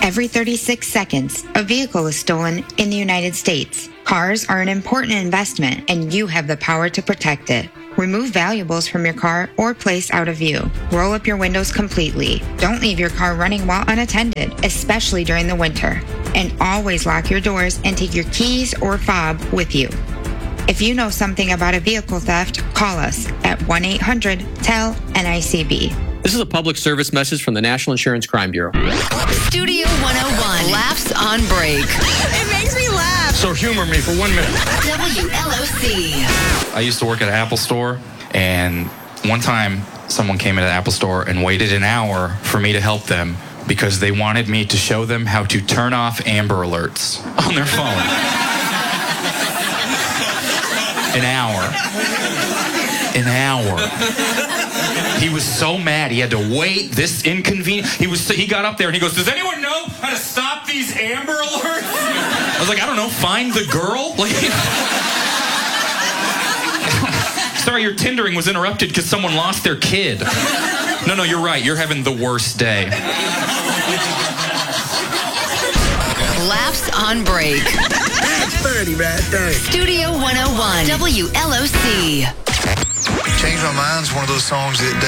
Every 36 seconds, a vehicle is stolen in the United States. Cars are an important investment, and you have the power to protect it. Remove valuables from your car or place out of view. Roll up your windows completely. Don't leave your car running while unattended, especially during the winter. And always lock your doors and take your keys or fob with you. If you know something about a vehicle theft, call us at 1-800-TEL-NICB. This is a public service message from the National Insurance Crime Bureau. Studio 101 laughs on break. It makes me laugh. So humor me for 1 minute. WLOC. I used to work at an Apple store, and one time someone came into the Apple store and waited an hour for me to help them because they wanted me to show them how to turn off Amber Alerts on their phone. An hour. He was so mad. He had to wait this inconvenient. He got up there and he goes, "Does anyone know how to stop these Amber Alerts?" I was like, "I don't know. Find the girl." Like, sorry, your Tindering was interrupted because someone lost their kid. No, you're right. You're having the worst day. Laughs on break. That's 30, man. 30. Studio 101 WLOC. Change My Mind's one of those songs that